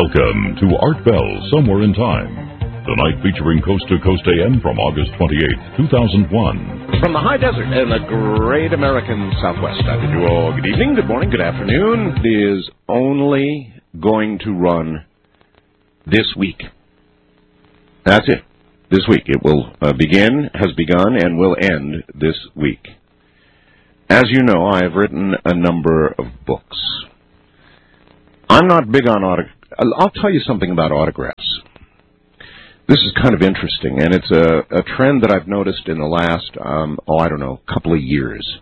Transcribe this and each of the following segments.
Welcome to Art Bell Somewhere in Time. Tonight featuring Coast to Coast AM from August 28th, 2001. From the high desert in the great American Southwest, I bid you all good evening, good morning, good afternoon. It is only going to run this week. That's it. This week. It will has begun, and will end this week. As you know, I have written a number of books. I'm not big on autographs. I'll tell you something about autographs. This is kind of interesting, and it's a trend that I've noticed in the last, couple of years.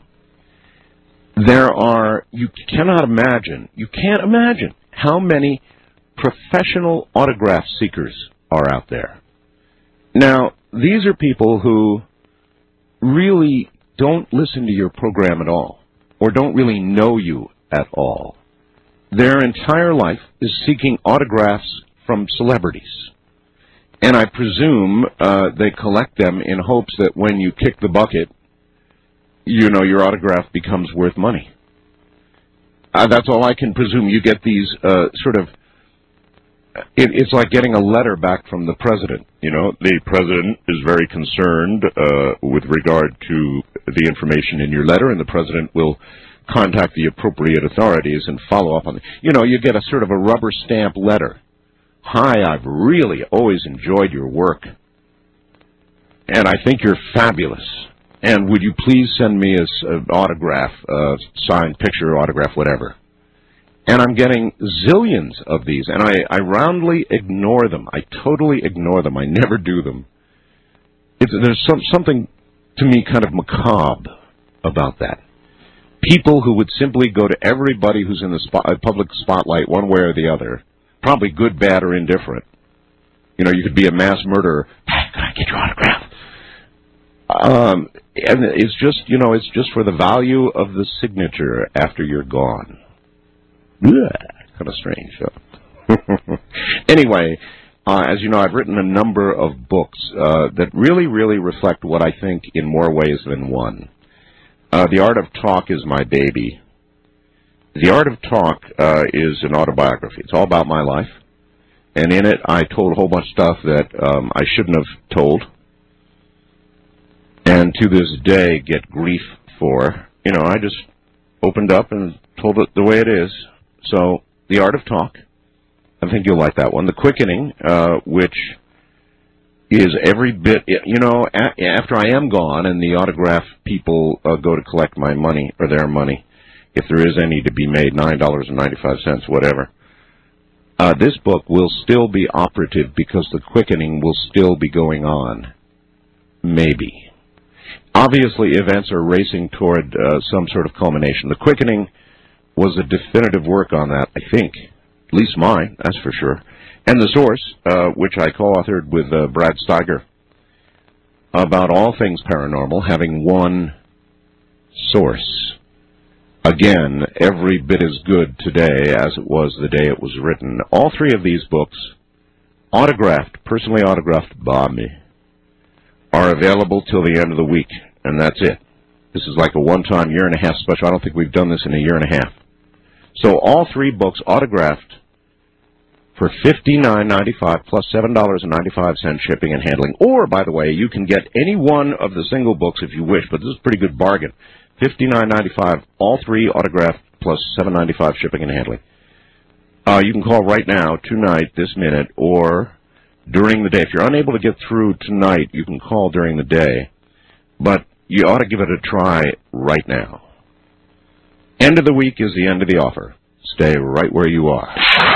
You can't imagine how many professional autograph seekers are out there. Now, these are people who really don't listen to your program at all, or don't really know you at all. Their entire life is seeking autographs from celebrities. And I presume they collect them in hopes that when you kick the bucket, your autograph becomes worth money. That's all I can presume. You get these it's like getting a letter back from the president. The president is very concerned with regard to the information in your letter, and the president will contact the appropriate authorities and follow up on it. You get a sort of a rubber stamp letter. Hi, I've really always enjoyed your work, and I think you're fabulous. And would you please send me an autograph, signed picture, autograph, whatever. And I'm getting zillions of these, and I roundly ignore them. I totally ignore them. I never do them. There's something, to me, kind of macabre about that. People who would simply go to everybody who's in the public spotlight one way or the other, probably good, bad, or indifferent. You could be a mass murderer. Hey, can I get your autograph? And it's just for the value of the signature after you're gone. Kind of strange. Anyway, as you know, I've written a number of books that really, really reflect what I think in more ways than one. The Art of Talk is my baby. The Art of Talk is an autobiography. It's all about my life. And in it, I told a whole bunch of stuff that I shouldn't have told. And to this day, get grief for. I just opened up and told it the way it is. So, The Art of Talk. I think you'll like that one. The Quickening, which is every bit, after I am gone and the autograph people go to collect my money, or their money, if there is any to be made, $9.95, whatever. This book will still be operative because The Quickening will still be going on. Maybe. Obviously, events are racing toward some sort of culmination. The Quickening was a definitive work on that, I think. At least mine, that's for sure. And The Source, which I co-authored with Brad Steiger, about all things paranormal, having one source. Again, every bit as good today as it was the day it was written. All three of these books, personally autographed by me, are available till the end of the week, and that's it. This is like a one-time year-and-a-half special. I don't think we've done this in a year and a half. So all three books autographed for $59.95 plus $7.95 shipping and handling. Or, by the way, you can get any one of the single books if you wish, but this is a pretty good bargain. $59.95, all three autographed plus $7.95 shipping and handling. You can call right now, tonight, this minute, or during the day. If you're unable to get through tonight, you can call during the day. But you ought to give it a try right now. End of the week is the end of the offer. Stay right where you are.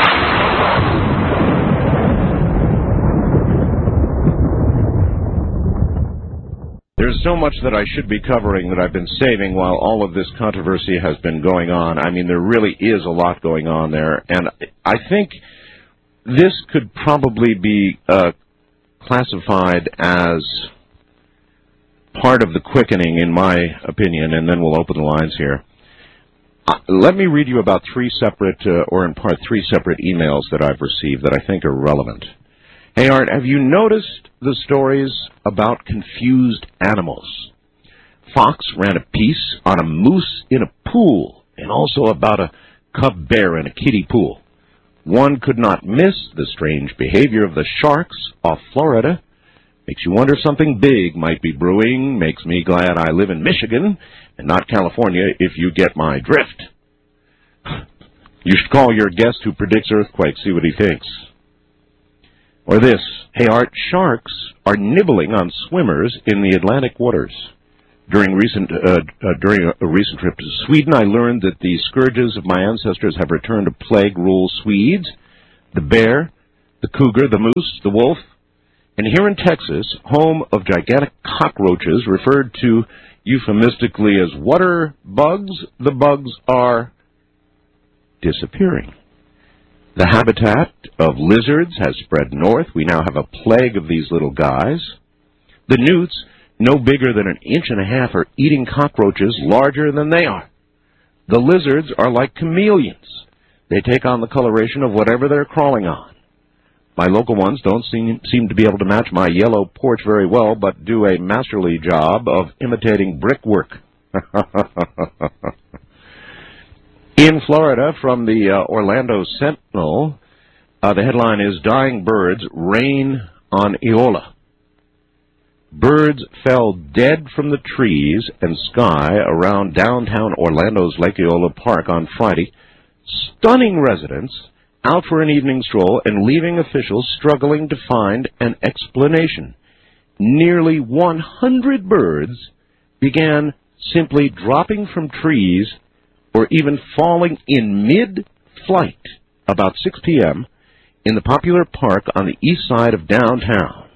There's so much that I should be covering that I've been saving while all of this controversy has been going on. I mean, there really is a lot going on there. And I think this could probably be classified as part of the quickening, in my opinion, and then we'll open the lines here. Let me read you about three separate emails that I've received that I think are relevant. Hey, Art, have you noticed the stories about confused animals? Fox ran a piece on a moose in a pool, and also about a cub bear in a kiddie pool. One could not miss the strange behavior of the sharks off Florida. Makes you wonder if something big might be brewing. Makes me glad I live in Michigan and not California, if you get my drift. You should call your guest who predicts earthquakes, see what he thinks. Or this, hey Art, sharks are nibbling on swimmers in the Atlantic waters. During a recent trip to Sweden, I learned that the scourges of my ancestors have returned to plague rule Swedes, the bear, the cougar, the moose, the wolf, and here in Texas, home of gigantic cockroaches referred to euphemistically as water bugs, the bugs are disappearing. The habitat of lizards has spread north. We now have a plague of these little guys. The newts, no bigger than 1.5 inches, are eating cockroaches larger than they are. The lizards are like chameleons. They take on the coloration of whatever they're crawling on. My local ones don't seem to be able to match my yellow porch very well, but do a masterly job of imitating brickwork. In Florida, from the Orlando Sentinel, the headline is, Dying Birds Rain on Eola. Birds fell dead from the trees and sky around downtown Orlando's Lake Eola Park on Friday, stunning residents out for an evening stroll and leaving officials struggling to find an explanation. Nearly 100 birds began simply dropping from trees or even falling in mid-flight about 6 p.m. in the popular park on the east side of downtown.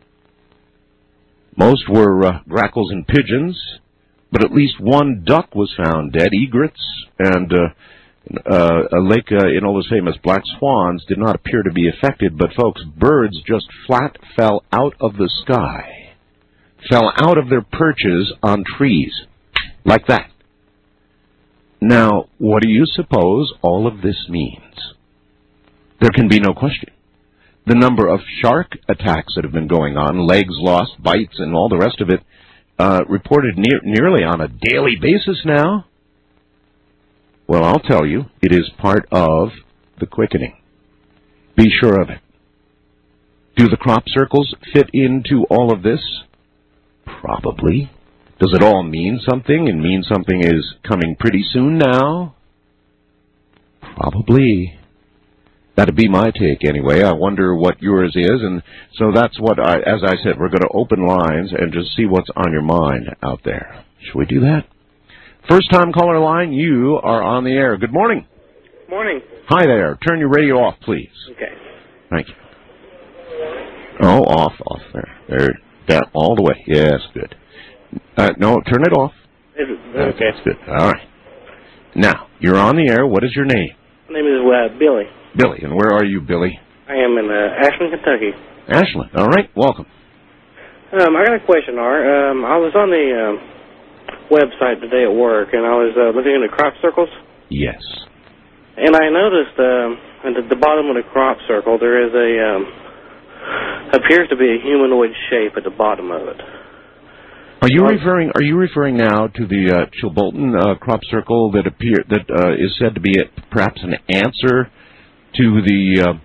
Most were grackles and pigeons, but at least one duck was found dead. Egrets and a lake Enola's famous black swans did not appear to be affected, but folks, birds just flat fell out of the sky, fell out of their perches on trees, like that. Now, what do you suppose all of this means? There can be no question. The number of shark attacks that have been going on, legs lost, bites, and all the rest of it, reported nearly on a daily basis now. Well, I'll tell you, it is part of the quickening. Be sure of it. Do the crop circles fit into all of this? Probably. Does it all mean something, and mean something is coming pretty soon now? Probably. That'd be my take anyway. I wonder what yours is, and so that's what as I said, we're going to open lines and just see what's on your mind out there. Should we do that? First-time caller line, you are on the air. Good morning. Morning. Hi there. Turn your radio off, please. Okay. Thank you. Oh, off there. Down, all the way. Yes, good. No, turn it off. Is it? Okay. That's good. All right. Now, you're on the air. What is your name? My name is Billy. Billy. And where are you, Billy? I am in Ashland, Kentucky. Ashland. All right. Welcome. I got a question, Art. I was on the website today at work, and I was looking into crop circles. Yes. And I noticed at the bottom of the crop circle there is appears to be a humanoid shape at the bottom of it. Are you referring now to the Chilbolton crop circle that is said to be perhaps an answer to the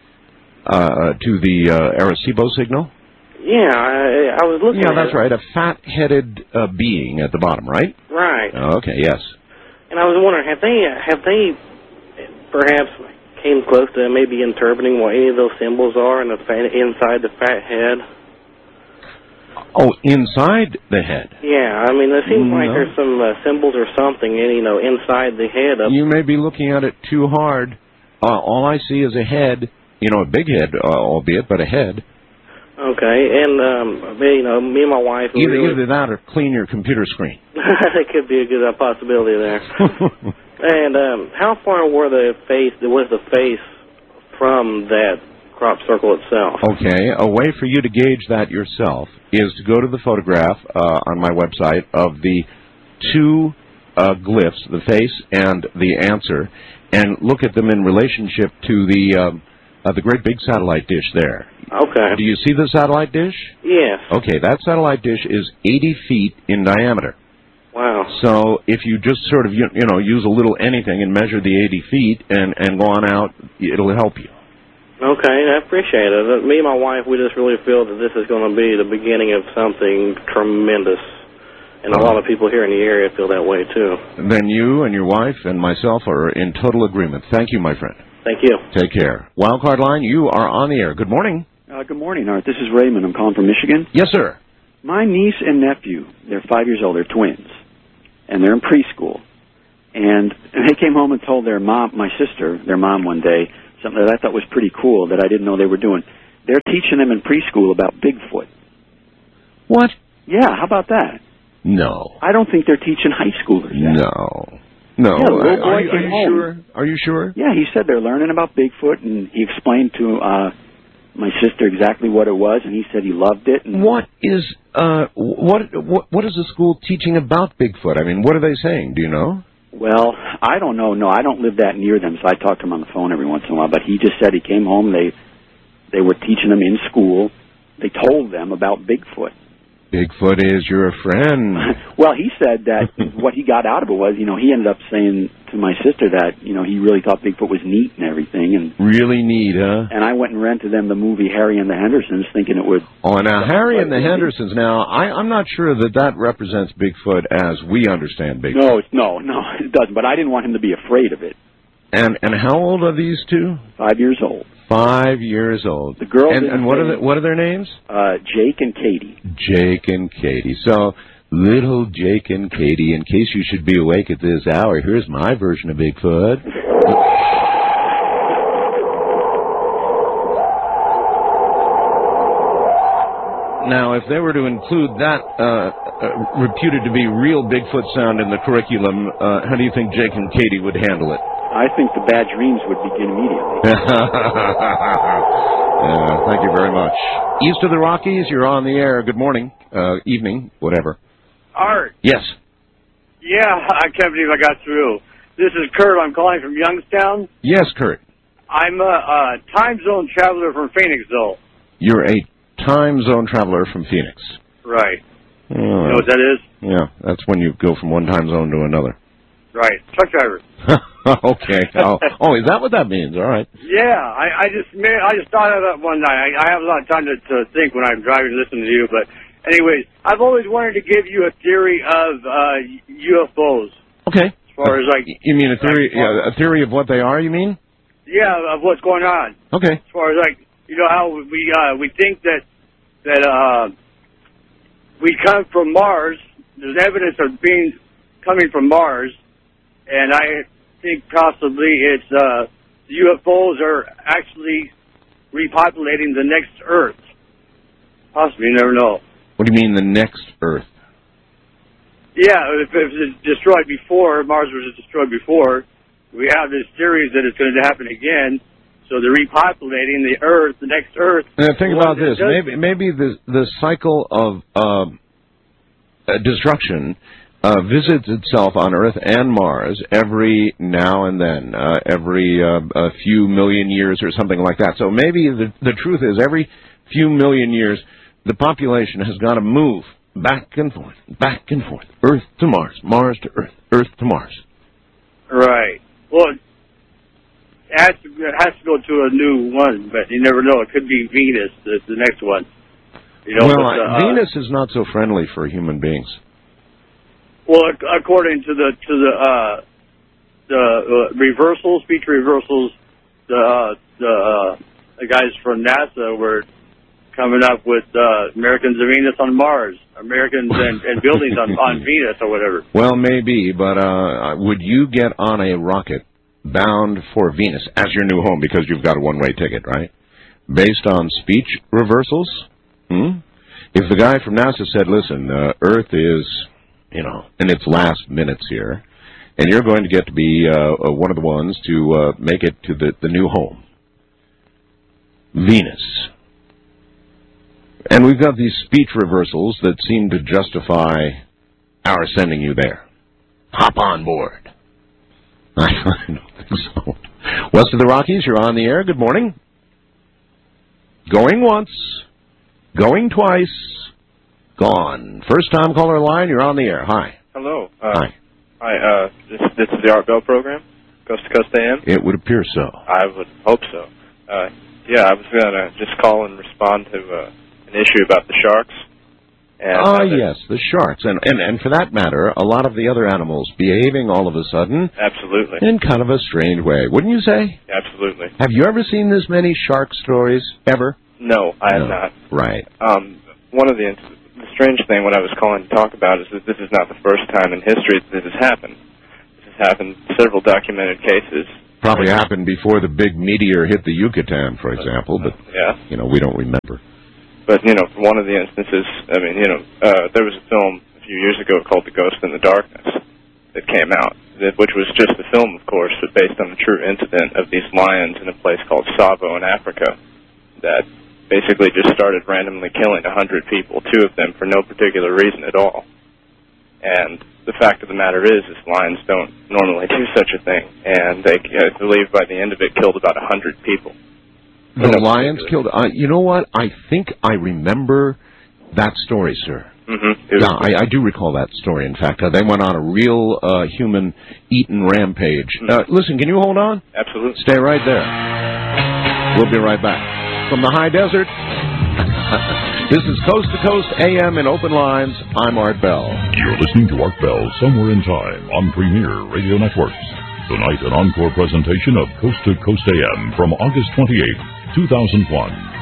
Arecibo signal? Yeah, I was looking. Yeah, that's right. A fat-headed being at the bottom, right? Right. Okay. Yes. And I was wondering, have they perhaps came close to maybe interpreting what any of those symbols are inside the fat head? Oh, inside the head? Yeah, I mean, it seems like there's some symbols or something, inside the head. You may be looking at it too hard. All I see is a head, a big head, albeit, but a head. Okay, and, me and my wife... Either that or clean your computer screen. That could be a good possibility there. And how far was the face from that crop circle itself? Okay, a way for you to gauge that yourself is to go to the photograph on my website of the two glyphs, the face and the answer, and look at them in relationship to the great big satellite dish there. Okay. Do you see the satellite dish? Yes. Okay, that satellite dish is 80 feet in diameter. Wow. So if you just sort of, use a little anything and measure the 80 feet and go on out, it'll help you. Okay, I appreciate it. Me and my wife, we just really feel that this is going to be the beginning of something tremendous. And a lot of people here in the area feel that way, too. Then you and your wife and myself are in total agreement. Thank you, my friend. Thank you. Take care. Wildcard Line, you are on the air. Good morning. Good morning, Art. This is Raymond. I'm calling from Michigan. Yes, sir. My niece and nephew, they're 5 years old. They're twins. And they're in preschool. And they came home and told their mom, my sister, their mom one day, something that I thought was pretty cool that I didn't know they were doing. They're teaching them in preschool about Bigfoot. What? Yeah, how about that? No. I don't think they're teaching high schoolers that. No. Yeah, the little boy are you home. sure? Are you sure? Yeah, he said they're learning about Bigfoot, and he explained to my sister exactly what it was, and he said he loved it. And what is the school teaching about Bigfoot? I mean, what are they saying? Do you know? Well, I don't know. No, I don't live that near them, so I talk to him on the phone every once in a while. But he just said he came home. They were teaching them in school. They told them about Bigfoot. Bigfoot is your friend. Well, he said that what he got out of it was, he ended up saying to my sister that, he really thought Bigfoot was neat and everything. And really neat, huh? And I went and rented them the movie Harry and the Hendersons, thinking it would... Oh, now, Harry and the Hendersons, now, I'm not sure that represents Bigfoot as we understand Bigfoot. No, it doesn't. But I didn't want him to be afraid of it. And how old are these two? 5 years old. 5 years old. The girls and what are their names? Jake and Katie. Jake and Katie. So, little Jake and Katie, in case you should be awake at this hour, here's my version of Bigfoot. Now, if they were to include that reputed to be real Bigfoot sound in the curriculum, how do you think Jake and Katie would handle it? I think the bad dreams would begin immediately. Thank you very much. East of the Rockies, you're on the air. Good morning, evening, whatever. Art. Yes. Yeah, I can't believe I got through. This is Kurt. I'm calling from Youngstown. Yes, Kurt. I'm a time zone traveler from Phoenix, though. You're a time zone traveler from Phoenix. Right. You know what that is? Yeah, that's when you go from one time zone to another. Right. Truck driver. Okay. Oh, is that what that means? All right. Yeah, I just thought of that one night. I have a lot of time to think when I'm driving and listening to you, but anyways, I've always wanted to give you a theory of UFOs. Okay. As far as you mean a theory? Yeah, a theory of what they are. You mean? Yeah, of what's going on. Okay. As far as how we think that we come from Mars. There's evidence of coming from Mars, and I think possibly it's the UFOs are actually repopulating the next Earth. Possibly, you never know. What do you mean the next Earth? Yeah, if it's destroyed before, Mars was destroyed before, we have this theory that it's going to happen again. So they're repopulating the Earth, the next Earth. Now think about this. Maybe the cycle of destruction visits itself on Earth and Mars every now and then, every a few million years or something like that. So maybe the truth is every few million years the population has got to move back and forth, Earth to Mars, Mars to Earth, Earth to Mars. Right. Well, it has to go to a new one, but you never know. It could be Venus, the next one. Venus is not so friendly for human beings. Well, according to the reversals, speech reversals, the guys from NASA were coming up with Americans and Venus on Mars, Americans and buildings on Venus or whatever. Well, maybe, but would you get on a rocket bound for Venus as your new home because you've got a one-way ticket, right? Based on speech reversals? If the guy from NASA said, listen, Earth is, in its last minutes here, and you're going to get to be one of the ones to make it to the new home, Venus. And we've got these speech reversals that seem to justify our sending you there. Hop on board. I don't think so. West of the Rockies, you're on the air. Good morning. Going once. Going twice. Gone. First time caller line, you're on the air. Hi. Hello. Hi. Hi. This is the Art Bell program, Coast to Coast AM. It would appear so. I would hope so. Yeah, I was gonna just call and respond to an issue about the sharks. Yes, the sharks, and for that matter, a lot of the other animals behaving all of a sudden. Absolutely. In kind of a strange way, wouldn't you say? Absolutely. Have you ever seen this many shark stories ever? No, I have not. Right. One of the strange thing, what I was calling to talk about, is that this is not the first time in history that this has happened. This has happened in several documented cases. Probably happened before the big meteor hit the Yucatan, for example, but, we don't remember. But, for one of the instances, there was a film a few years ago called The Ghost in the Darkness that came out, which was just a film, of course, but based on the true incident of these lions in a place called Tsavo in Africa that basically just started randomly killing 100 people, 2 of them for no particular reason at all. And the fact of the matter is lions don't normally do such a thing, and they, I believe by the end of it, killed about 100 people. The lions killed... you know what? I think I remember that story, sir. Mm-hmm. Yeah, I do recall that story, in fact. They went on a real human-eaten rampage. Mm-hmm. Listen, can you hold on? Absolutely. Stay right there. We'll be right back. From the high desert, this is Coast to Coast AM and Open Lines. I'm Art Bell. You're listening to Art Bell Somewhere in Time on Premier Radio Networks. Tonight, an encore presentation of Coast to Coast AM from August 28, 2001.